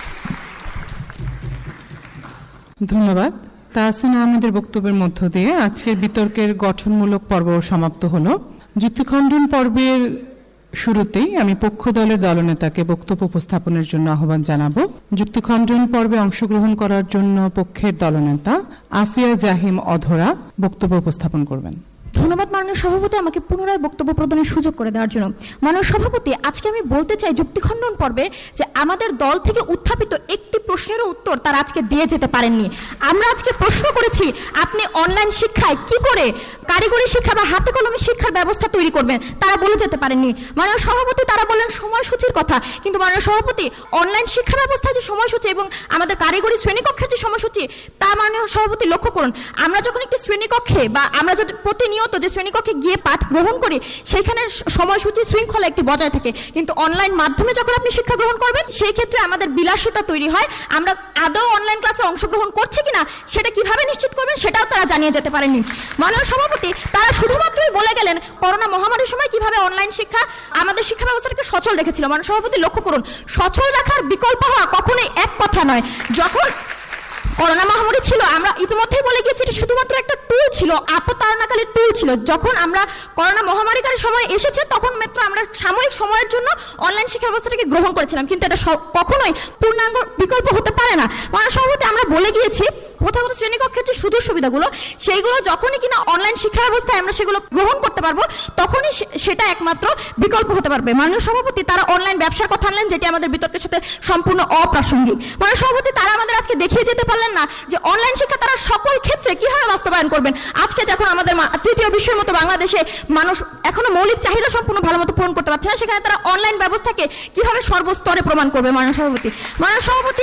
Speaker 2: ধন্যবাদ। তাহসিন আহমেদের বক্তব্যের মধ্য দিয়ে আজকের বিতর্কের গঠনমূলক পর্ব সমাপ্ত হলো। যুক্তিখণ্ডন পর্বের শুরুতেই আমি পক্ষ দলের দলনেতাকে বক্তব্য উপস্থাপনের জন্য আহ্বান জানাবো। যুক্তিখণ্ডন পর্বে অংশগ্রহণ করার জন্য পক্ষের দলনেতা আফিয়া জাহিম অধরা বক্তব্য উপস্থাপন করবেন।
Speaker 5: ধন্যবাদ মাননীয় সভাপতি, আমাকে পুনরায় বক্তব্য প্রদানের সুযোগ করে দেওয়ার জন্য। মাননীয় সভাপতি, আজকে আমি বলতে চাই যুক্তিখণ্ডন পর্বে যে আমাদের দল থেকে উত্থাপিত একটি প্রশ্নেরও উত্তর তারা আজকে দিয়ে যেতে পারেননি। আমরা আজকে প্রশ্ন করেছি আপনি অনলাইন শিক্ষায় কি করে কারিগরি শিক্ষা বা হাতে কলমে শিক্ষার ব্যবস্থা তৈরি করবেন, তারা বলে যেতে পারেননি। মাননীয় সভাপতি, তারা বললেন সময়সূচির কথা, কিন্তু মাননীয় সভাপতি অনলাইন শিক্ষা ব্যবস্থায় যে সময়সূচি এবং আমাদের কারিগরি শ্রেণীকক্ষের যে সময়সূচি তা মাননীয় সভাপতি লক্ষ্য করুন। আমরা যখন একটি শ্রেণীকক্ষে বা আমরা যদি প্রতিনিয়ত যে শ্রেণীকক্ষে গিয়ে পাঠ গ্রহণ করি সেখানে সময়সূচি শৃঙ্খলা একটি বজায় থাকে, কিন্তু অনলাইন মাধ্যমে যখন আপনি শিক্ষা গ্রহণ করবেন সেই ক্ষেত্রে আমাদের বিলাসিতা তৈরি হয়। আমরা আদৌ অনলাইন ক্লাসে অংশগ্রহণ করছি কিনা সেটা কিভাবে নিশ্চিত করবেন সেটাও তারা জানিয়ে যেতে পারেননি। মাননীয় সভাপতি, তারা শুধুমাত্রই বলে গেলেন করোনা মহামারীর সময় কিভাবে অনলাইন শিক্ষা আমাদের শিক্ষা ব্যবস্থাকে সচল রেখেছিল। মাননীয় সভাপতি লক্ষ্য করুন, সচল রাখার বিকল্প হওয়া কখনোই এক কথা নয়। যখন করোনা মহামারী ছিল আমরা ইতিমধ্যেই বলে গিয়েছি এটি শুধুমাত্র একটা টুল ছিল, আপতারণাকালীন টুল ছিল। যখন আমরা করোনা মহামারীকারী সময় এসেছে তখন মাত্র আমরা সাময়িক সময়ের জন্য অনলাইন শিক্ষা ব্যবস্থাটাকে গ্রহণ করেছিলাম, কিন্তু এটা কখনোই পূর্ণাঙ্গ বিকল্প হতে পারে না। মাননীয় সভাপতি, আমরা বলে গিয়েছি প্রথাগত শ্রেণীকক্ষের যে সুযোগ সুবিধাগুলো সেইগুলো যখনই কিনা অনলাইন শিক্ষা ব্যবস্থায় আমরা সেগুলো গ্রহণ করতে পারবো তখনই সেটা একমাত্র বিকল্প হতে পারবে। মাননীয় সভাপতি, তারা অনলাইন ব্যবসার কথা আনলেন যেটি আমাদের বিতর্কের সাথে সম্পূর্ণ অপ্রাসঙ্গিক। মাননীয় সভাপতি, তারা আমাদের আজকে দেখিয়ে যেতে পারলেন না যে অনলাইন শিক্ষা তারা সকল ক্ষেত্রে কিভাবে বাস্তবায়ন করবেন। আজকে যখন আমাদের তৃতীয় বিশ্বের মতো বাংলাদেশে মানুষ এখনো মৌলিক চাহিদা সম্পূর্ণ ভালো মতো পূরণ করতে পারছে না, সেখানে তারা অনলাইন ব্যবস্থাকে কিভাবে সর্বস্তরে প্রমাণ করবে। মাননীয় সভাপতি মাননীয় সভাপতি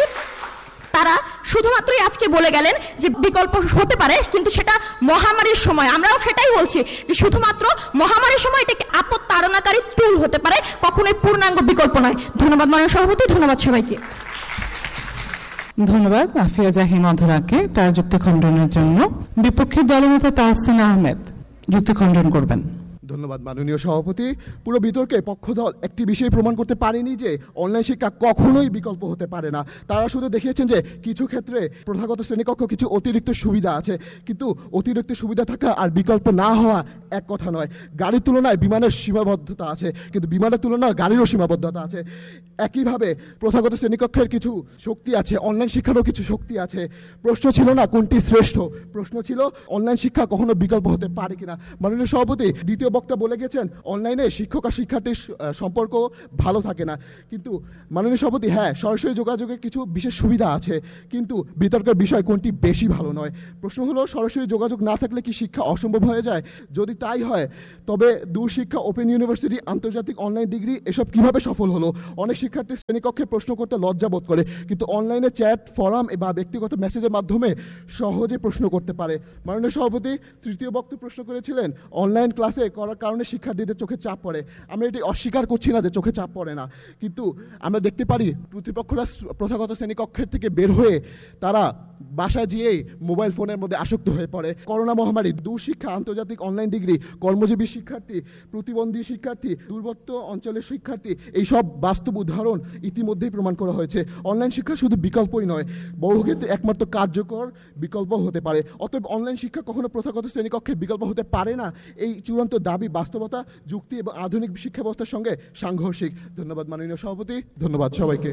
Speaker 5: তারা শুধুমাত্রই আজকে বলে গেলেন যে বিকল্প হতে পারে, কিন্তু সেটা মহামারীর সময়। আমরাও সেটাই বলছি যে শুধুমাত্র মহামারীর সময় এটা আপত্তারণাকারী টুল হতে পারে, কখনোই পূর্ণাঙ্গ বিকল্প নয়। ধন্যবাদ মাননীয় সভাপতি, ধন্যবাদ সবাইকে।
Speaker 2: ধন্যবাদ আফিয়া জাহিম অধরাকে তার যুক্তি খণ্ডনের জন্য। বিপক্ষের দলনেতা তাহসিন আহমেদ যুক্তি খণ্ডন করবেন।
Speaker 6: ধন্যবাদ মাননীয় সভাপতি। পুরো বিতর্কে পক্ষদল একটি বিষয় প্রমাণ করতে পারেনি যে অনলাইন শিক্ষা কখনোই বিকল্প হতে পারে না। তারা শুধু দেখিয়েছেন যে কিছু ক্ষেত্রে প্রথাগত শ্রেণীকক্ষ কিছু অতিরিক্ত সুবিধা আছে, কিন্তু অতিরিক্ত সুবিধা থাকা আর বিকল্প না হওয়া এক কথা নয়। গাড়ির তুলনায় বিমানের সীমাবদ্ধতা আছে, কিন্তু বিমানের তুলনায় গাড়িরও সীমাবদ্ধতা আছে। একইভাবে প্রথাগত শ্রেণীকক্ষের কিছু শক্তি আছে, অনলাইন শিক্ষারও কিছু শক্তি আছে। প্রশ্ন ছিল না কোনটি শ্রেষ্ঠ, প্রশ্ন ছিল অনলাইন শিক্ষা কখনো বিকল্প হতে পারে কিনা। মাননীয় সভাপতি দ্বিতীয় বক্তা বলে গেছেন অনলাইনে শিক্ষক আর শিক্ষার্থীর সম্পর্ক ভালো থাকে না, কিন্তু মাননীয় সভাপতি হ্যাঁ সরাসরি যোগাযোগের কিছু বিশেষ সুবিধা আছে, কিন্তু বিতর্কের বিষয় কোনটি বেশি ভালো নয়। প্রশ্ন হলো সরাসরি যোগাযোগ না থাকলে কি শিক্ষা অসম্ভব হয়ে যায়? যদি তাই হয় তবে দূর শিক্ষা, ওপেন ইউনিভার্সিটি, আন্তর্জাতিক অনলাইন ডিগ্রি এসব কিভাবে সফল হলো? অনেক শিক্ষার্থী শ্রেণীকক্ষে প্রশ্ন করতে লজ্জা বোধ করে, কিন্তু অনলাইনে চ্যাট, ফোরাম বা ব্যক্তিগত মেসেজের মাধ্যমে সহজে প্রশ্ন করতে পারে। মাননীয় সভাপতি তৃতীয় বক্তা প্রশ্ন করেছিলেন অনলাইন ক্লাসে করার কারণে শিক্ষার্থীদের চোখে চাপ পড়ে। আমরা এটি অস্বীকার করছি না যে চোখে চাপ পড়ে না, কিন্তু আমরা দেখতে পারি প্রতিপক্ষরা প্রথাগত শ্রেণীকক্ষের থেকে বের হয়ে তারা বাসায় গিয়েই মোবাইল ফোনের মধ্যে আসক্ত হয়ে পড়ে। করোনা মহামারী, দূর শিক্ষা, আন্তর্জাতিক অনলাইন ডিগ্রি, কর্মজীবী শিক্ষার্থী, প্রতিবন্ধী শিক্ষার্থী, দুর্বৃত্ত অঞ্চলের শিক্ষার্থী, এই সব বাস্তব উদাহরণ ইতিমধ্যেই প্রমাণ করা হয়েছে। অনলাইন শিক্ষা শুধু বিকল্পই নয়, বহু ক্ষেত্রে একমাত্র কার্যকর বিকল্প হতে পারে। অতএব অনলাইন শিক্ষা কখনো প্রথাগত শ্রেণীকক্ষের বিকল্প হতে পারে না, এই চূড়ান্ত দাবি বাস্তবতা, যুক্তি এবং আধুনিক শিক্ষা ব্যবস্থার সঙ্গে সাংঘর্ষিক। ধন্যবাদ মাননীয় সভাপতি, ধন্যবাদ সবাইকে।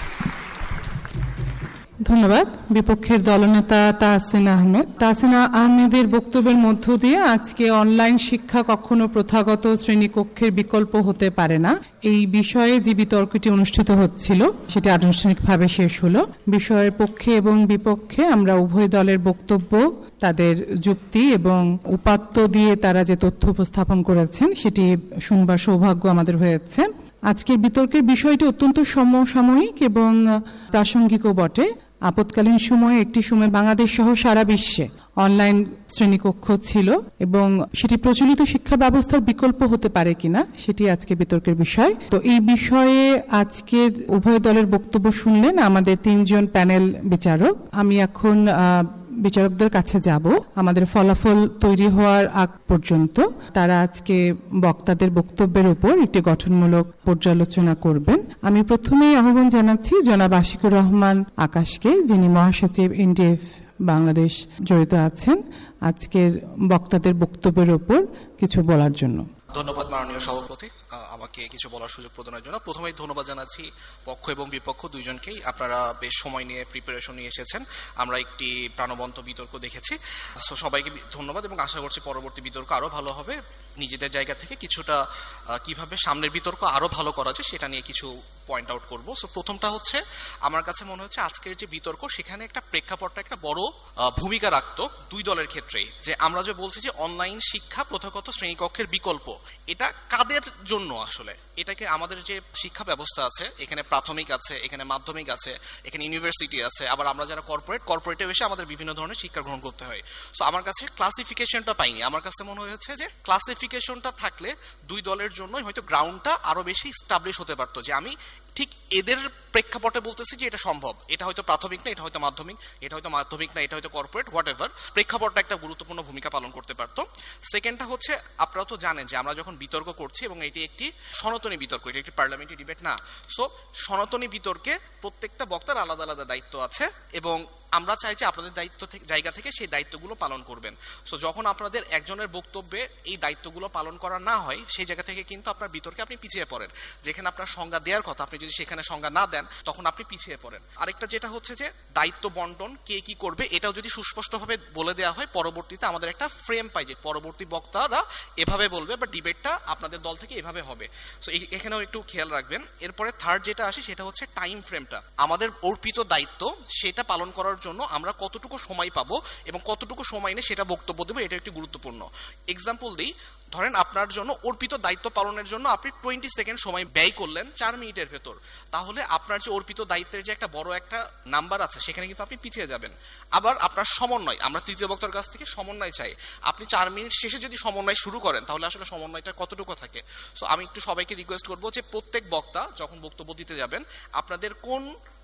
Speaker 2: ধন্যবাদ। বিপক্ষের দলনেতা তাহসিন আহমেদ। তাহসিন আহমেদের বক্তব্যের মধ্য দিয়ে আজকে অনলাইন শিক্ষা কখনো প্রথাগত শ্রেণীকক্ষের বিকল্প হতে পারে না এই বিষয়ে যে বিতর্কটি অনুষ্ঠিত হচ্ছিল সেটি আনুষ্ঠানিকভাবে শেষ হলো। বিষয়ের পক্ষে এবং বিপক্ষে আমরা উভয় দলের বক্তব্য, তাদের যুক্তি এবং উপাত্ত দিয়ে তারা যে তথ্য উপস্থাপন করেছেন সেটি শুনবার সৌভাগ্য আমাদের হয়েছে। আজকের বিতর্কের বিষয়টি অত্যন্ত সমসাময়িক এবং প্রাসঙ্গিকও বটে। আপৎকালীন সময়ে একটি সময় বাংলাদেশ সহ সারা বিশ্বে অনলাইন শ্রেণীকক্ষ ছিল এবং সেটি প্রচলিত শিক্ষা ব্যবস্থার বিকল্প হতে পারে কিনা সেটি আজকে বিতর্কের বিষয়। তো এই বিষয়ে আজকের উভয় দলের বক্তব্য শুনলেন আমাদের তিনজন প্যানেল বিচারক। আমি এখন বিচারকদের কাছে যাব। আমাদের ফলাফল তৈরি হওয়ার আগ পর্যন্ত তারা আজকে বক্তাদের বক্তব্যের উপর একটি গঠনমূলক পর্যালোচনা করবেন। আমি প্রথমেই আহ্বান জানাচ্ছি জনাব আশিকুর রহমান আকাশকে, যিনি মহাসচিব এনডিএফ বাংলাদেশ জড়িত আছেন, আজকের বক্তাদের বক্তব্যের উপর কিছু বলার জন্য।
Speaker 7: ধন্যবাদ মাননীয় সভাপতি আমাকে কিছু বলার সুযোগ প্রদানের জন্য। প্রথমেই ধন্যবাদ জানাচ্ছি পক্ষ এবং বিপক্ষ দুইজনকেই। আপনারা বেশ সময় নিয়ে প্রিপারেশন নিয়ে এসেছেন, আমরা একটি প্রাণবন্ত বিতর্ক দেখেছি। সো সবাইকে ধন্যবাদ এবং আশা করছি পরবর্তী বিতর্ক আরও ভালো হবে। নিজেদের জায়গা থেকে কিছুটা কিভাবে সামনের বিতর্ক আরও ভালো করা যায় সেটা নিয়ে কিছু পয়েন্ট আউট করবো। সো প্রথমটা হচ্ছে আমার কাছে মনে হচ্ছে আজকের যে বিতর্ক সেখানে একটা প্রেক্ষাপটটা একটা বড় ভূমিকা রাখতো দুই দলের ক্ষেত্রেই। যে আমরা যে বলছি যে অনলাইন শিক্ষা প্রথাগত শ্রেণীকক্ষের বিকল্প, এটা কাদের জন্য আসলে? এটাকে আমাদের যে শিক্ষা ব্যবস্থা আছে, এখানে প্রাথমিক আছে, এখানে মাধ্যমিক আছে, এখানে ইউনিভার্সিটি আছে, আবার আমরা যারা কর্পোরেট কর্পোরেটে এসে আমাদের বিভিন্ন ধরনের শিক্ষা গ্রহণ করতে হয়। সো আমার কাছে ক্লাসিফিকেশনটা পাইনি। আমার কাছে মনে হয়েছে যে ক্লাসিফিকেশনটা থাকলে দুই দলের জন্যই হয়তো গ্রাউন্ডটা আরো বেশি স্টাবলিশ হতে পারতো, যে আমি ঠিক এদের প্রেক্ষাপটে বলতেছি যে এটা সম্ভব, এটা হয়তো প্রাথমিক না, এটা হয়তো মাধ্যমিক, এটা হয়তো মাধ্যমিক না, এটা হয়তো কর্পোরেট, হোয়াট এভার, প্রেক্ষাপটটা একটা গুরুত্বপূর্ণ ভূমিকা পালন করতে পারতো। সেকেন্ডটা হচ্ছে আপনারা তো জানেন যে আমরা যখন বিতর্ক করছি এবং এটি একটি সনাতনী বিতর্ক, এটি একটি পার্লামেন্টারি ডিবেট না। সো সনাতনী বিতর্কে প্রত্যেকটা বক্তার আলাদা আলাদা দায়িত্ব আছে এবং আমরা চাই যে আপনাদের দায়িত্ব থেকে জায়গা থেকে সেই দায়িত্বগুলো পালন করবেন। সো যখন আপনাদের একজনের বক্তব্যে এই দায়িত্বগুলো পালন করা না হয় সেই জায়গা থেকে কিন্তু আপনার বিতর্কে আপনি পিছিয়ে পড়েন। যেখানে আপনার সংজ্ঞা দেওয়ার কথা আপনি যদি সেখানে সংজ্ঞা না দেন তখন আপনি পিছিয়ে পড়েন। আরেকটা যেটা হচ্ছে যে দায়িত্ব বন্টন, কে কি করবে, এটাও যদি সুস্পষ্টভাবে বলে দেওয়া হয় পরবর্তীতে আমাদের একটা ফ্রেম পাই যে পরবর্তী বক্তারা এভাবে বলবে বা ডিবেটটা আপনাদের দল থেকে এভাবে হবে। সো এখানেও একটু খেয়াল রাখবেন। এরপরে থার্ড যেটা আসে সেটা হচ্ছে টাইম ফ্রেমটা। আমাদের অর্পিত দায়িত্ব সেটা পালন করার জন্য আমরা কতটুকু সময় পাবো এবং কতটুকু সময় নিয়ে সেটা বক্তব্য দেবো, এটা একটি গুরুত্বপূর্ণ। এক্সাম্পল দিই, ধরেন আপনার জন্য অর্পিত দায়িত্ব পালনের জন্য আপনি টোয়েন্টি সেকেন্ড সময় ব্যয় করলেন চার মিনিটের ভেতর, তাহলে আপনার যে অর্পিত দায়িত্বের যে একটা বড় একটা নাম্বার আছে সেখানে কিন্তু আপনি পিছিয়ে যাবেন। আবার আপনার সমন্বয়, আমরা তৃতীয় বক্তার কাছ থেকে সমন্বয় চাই। আপনি চার মিনিট শেষে যদি সমন্বয় শুরু করেন তাহলে আসলে সমন্বয়টা কতটুকু থাকে। সো আমি একটু সবাইকে রিকোয়েস্ট করবো যে প্রত্যেক বক্তা যখন বক্তব্য দিতে যাবেন আপনাদের কোন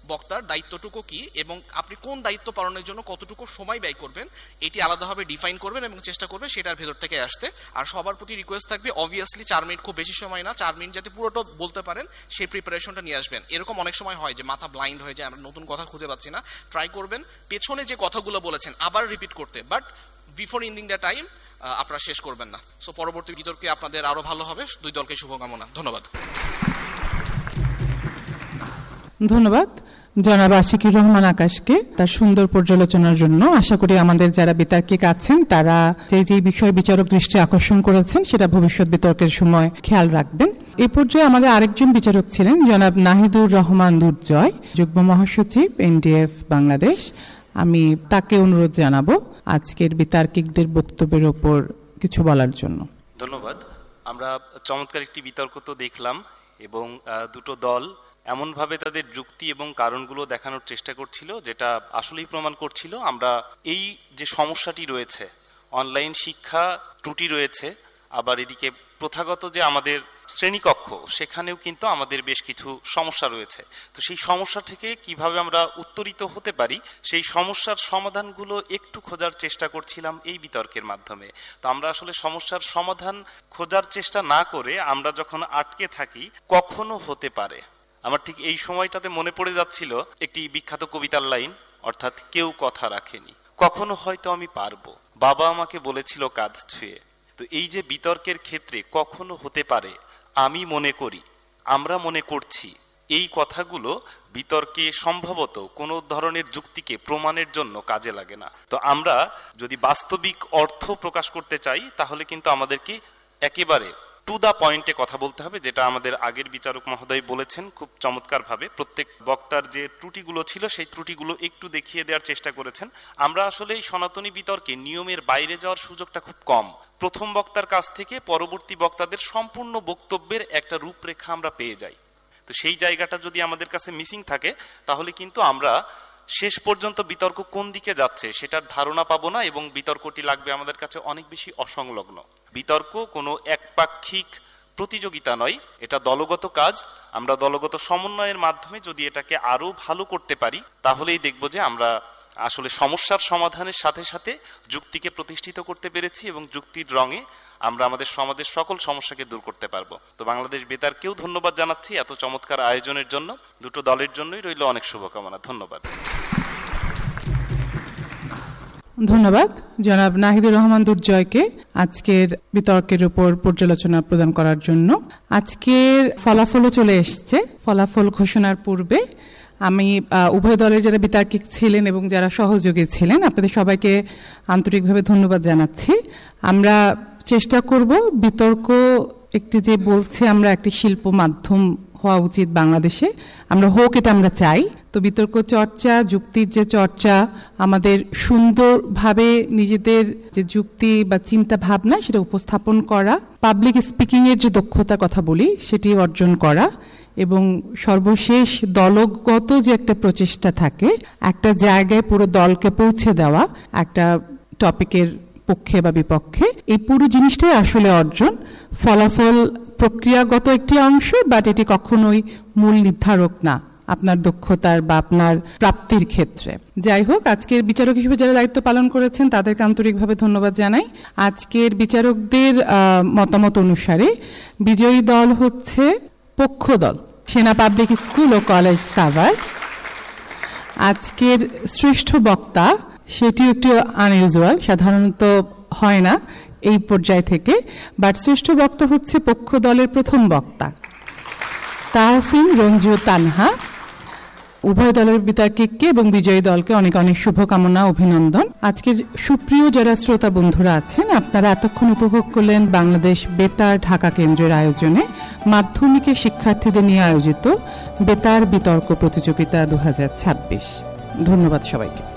Speaker 7: বক্তার দায়িত্বটুকু কি এবং আপনি কোন দায়িত্ব পালনের জন্য কতটুকু সময় ব্যয় করবেন এটি আলাদাভাবে ডিফাইন করবেন এবং চেষ্টা করবেন সেটার ভেতর থেকে আসতে। আর সবার প্রতি রিকোয়েস্ট থাকবে, অবভিয়াসলি চার মিনিট খুব বেশি সময় না, চার মিনিট যাতে পুরোটা বলতে পারেন সেই প্রিপারেশনটা নিয়ে আসবেন। এরকম অনেক সময় হয় যে মাথা ব্লাইন্ড হয়ে যায়, আমরা নতুন কথা খুঁজে পাচ্ছি না। ট্রাই করবেন পেছনে যে কথাগুলো বলেছেন আবার রিপিট করতে, but before ending the time আপনারা শেষ করবেন না। সো পরবর্তী বিতর্কে আপনাদের আরো ভালো হবে। দুই দলকে শুভকামনা, ধন্যবাদ।
Speaker 2: ধন্যবাদ জনাব আশিকুর রহমান আকাশকে তার সুন্দর পর্যালোচনার জন্য। আশা করি আমাদের যারা বিতার্কিক আছেন তারা যে যে বিষয় বিচারক দৃষ্টি আকর্ষণ করেছেন সেটা ভবিষ্যৎ বিতর্কের সময় খেয়াল রাখবেন। এই পর্যায়ে আমাদের আরেকজন বিচারক ছিলেন জনাব নাহিদুর রহমান দুর্জয়, যুগ্ম মহাসচিব এনডিএফ বাংলাদেশ। আমি তাকে অনুরোধ জানাবো আজকের বিতার্কিকদের বক্তব্যের ওপর কিছু বলার জন্য।
Speaker 8: ধন্যবাদ। আমরা চমৎকার একটি বিতর্ক তো দেখলাম এবং দুটো দল এমনভাবে তাদের যুক্তি এবং কারণগুলো দেখানোর চেষ্টা করছিল যেটা আসলেই প্রমাণ করছিল আমরা এই যে সমস্যাটি রয়েছে, অনলাইন শিক্ষা ত্রুটি রয়েছে, আবার এদিকে প্রথাগত যে আমাদের শ্রেণীকক্ষ সেখানেও কিন্তু আমাদের বেশ কিছু সমস্যা রয়েছে। তো সেই সমস্যা থেকে কিভাবে আমরা উত্তরিত হতে পারি সেই সমস্যার সমাধানগুলো একটু খোঁজার চেষ্টা করছিলাম এই বিতর্কের মাধ্যমে। তো আমরা আসলে সমস্যার সমাধান খোঁজার চেষ্টা না করে আমরা যখন আটকে থাকি কখনো হতে পারে, আমার ঠিক এই সময়টাতে মনে পড়ে যাচ্ছিল একটি বিখ্যাত কবিতার লাইন, অর্থাৎ কেউ কথা রাখেনি, কখনো হয়তো আমি পারবো, বাবা আমাকে বলেছিল কাঁধ ছুঁয়ে। তো এই যে বিতর্কের ক্ষেত্রে কখনো হতে পারে, আমি মনে করি, আমরা মনে করছি, এই কথাগুলো বিতর্কে সম্ভবত কোনো ধরনের যুক্তিকে প্রমাণের জন্য কাজে লাগে না। তো আমরা যদি বাস্তবিক অর্থ প্রকাশ করতে চাই তাহলে কিন্তু আমাদেরকে একেবারে টু দা পয়েন্টে কথা বলতে হবে, যেটা আমাদের আগের বিচারক মহোদয় বলেছেন খুব চমৎকার ভাবে। প্রত্যেক বক্তার যে ত্রুটিগুলো ছিল সেই ত্রুটিগুলো একটু দেখিয়ে দেওয়ার চেষ্টা করেছেন। আমরা আসলে এই সনাতনী বিতর্কে নিয়মের বাইরে যাওয়ার সুযোগটা খুব কম। প্রথম বক্তার কাছ থেকে পরবর্তী বক্তাদের সম্পূর্ণ বক্তব্যের একটা রূপরেখা আমরা পেয়ে যাই। তো সেই জায়গাটা যদি আমাদের কাছে মিসিং থাকে তাহলে কিন্তু আমরা শেষ পর্যন্ত বিতর্ক কোন দিকে যাচ্ছে সেটার ধারণা পাবো না এবং বিতর্কটি লাগবে আমাদের কাছে অনেক বেশি অসংলগ্ন। বিতর্ক কোনো একপাক্ষিক প্রতিযোগিতা নয়, এটা দলগত কাজ। আমরা দলগত সমন্বয়ের মাধ্যমে যদি এটাকে আরো ভালো করতে পারি তাহলেই দেখবো যে আমরা আসলে সমস্যার সমাধানের সাথে সাথে যুক্তিকে প্রতিষ্ঠিত করতে পেরেছি এবং যুক্তির রঙে আমরা আমাদের সমাজের সকল সমস্যাকে দূর করতে পারবো। তো বাংলাদেশ বেতারকেও ধন্যবাদ জানাচ্ছি এত চমৎকার আয়োজনের জন্য। দুটো দলের জন্যই রইল অনেক শুভকামনা। ধন্যবাদ।
Speaker 2: ধন্যবাদ জনাব নাহিদুর রহমান দুর্জয়কে আজকের বিতর্কের উপর পর্যালোচনা প্রদান করার জন্য। আজকের ফলাফলও চলে এসছে। ফলাফল ঘোষণার পূর্বে আমি উভয় দলের যারা বিতার্কিক ছিলেন এবং যারা সহযোগী ছিলেন আপনাদের সবাইকে আন্তরিকভাবে ধন্যবাদ জানাচ্ছি। আমরা চেষ্টা করব বিতর্ক একটি যে বলছে আমরা একটি শিল্প মাধ্যম হওয়া উচিত বাংলাদেশে, আমরা হোক এটা আমরা চাই। তো বিতর্ক চর্চা, যুক্তির যে চর্চা, আমাদের সুন্দরভাবে নিজেদের যে যুক্তি বা চিন্তা ভাবনা সেটা উপস্থাপন করা, পাবলিক স্পিকিং এর যে দক্ষতার কথা বলি সেটি অর্জন করা এবং সর্বশেষ দলগত যে একটা প্রচেষ্টা থাকে একটা জায়গায় পুরো দলকে পৌঁছে দেওয়া একটা টপিকের পক্ষে বা বিপক্ষে, এই পুরো জিনিসটাই আসলে অর্জন। ফলাফল প্রক্রিয়াগত একটি অংশ, বাট এটি কখনোই মূল নির্ধারক না আপনার দক্ষতার বা আপনার প্রাপ্তির ক্ষেত্রে। যাই হোক, আজকের বিচারক হিসেবে যারা দায়িত্ব পালন করেছেন তাদেরকে আন্তরিকভাবে ধন্যবাদ জানাই। আজকের বিচারকদের মতামত অনুসারে বিজয়ী দল হচ্ছে পক্ষ দল, সেনা পাবলিক স্কুল ও কলেজ সাভার। আজকের শ্রেষ্ঠ বক্তা সেটি একটু আনইউজুয়াল, সাধারণত হয় না এই পর্যায় থেকে, বাট শ্রেষ্ঠ বক্তা হচ্ছে পক্ষ দলের প্রথম বক্তা তাহসিন রঞ্জু তানহা। উভয় দলের বিতার্কিককে এবং বিজয়ী দলকে অনেক অনেক শুভকামনা, অভিনন্দন। আজকের সুপ্রিয় যারা শ্রোতা বন্ধুরা আছেন, আপনারা এতক্ষণ উপভোগ করলেন বাংলাদেশ বেতার ঢাকা কেন্দ্রের আয়োজনে মাধ্যমিকের শিক্ষার্থীদের নিয়ে আয়োজিত বেতার বিতর্ক প্রতিযোগিতা দু হাজার ছাব্বিশ। ধন্যবাদ সবাইকে।